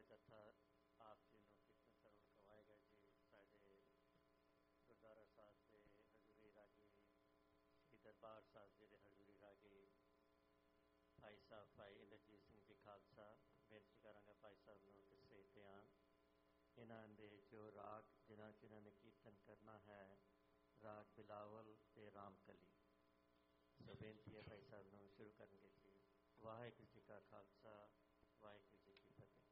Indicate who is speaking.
Speaker 1: ਕਥਾ ਆਪ ਜੀ ਨੂੰ ਕੀਰਤਨ ਸਰਵਣ ਕਰਵਾਏਗਾ ਜੀ। ਸਾਡੇ ਗੁਰਦੁਆਰਾ ਸਾਹਿਬ ਦੇ ਹਜ਼ੂਰੀ ਰਾਗੀ ਸ੍ਰੀ ਦਰਬਾਰ ਸਾਹਿਬ ਜੀ ਦੇ ਹਜ਼ੂਰੀ ਰਾਗੀ ਭਾਈ ਸਾਹਿਬ ਭਾਈ ਇੰਦਰਜੀਤ ਸਿੰਘ ਜੀ ਖਾਲਸਾ, ਬੇਨਤੀ ਕਰਾਂਗਾ ਭਾਈ ਸਾਹਿਬ ਨੂੰ ਕਿਸੇ ਤੇ ਆਉਣ। ਇਹਨਾਂ ਦੇ ਜੋ ਰਾਗ ਜਿਨ੍ਹਾਂ ਨੇ ਕੀਰਤਨ ਕਰਨਾ ਹੈ, ਰਾਗ ਬਿਲਾਵਲ ਤੇ ਰਾਮਕਲੀ। ਸੋ ਬੇਨਤੀ ਹੈ ਭਾਈ ਸਾਹਿਬ ਨੂੰ ਸ਼ੁਰੂ ਕਰਨਗੇ ਜੀ। ਵਾਹਿਗੁਰੂ ਜੀ ਕਾ ਖਾਲਸਾ, ਵਾਹਿਗੁਰੂ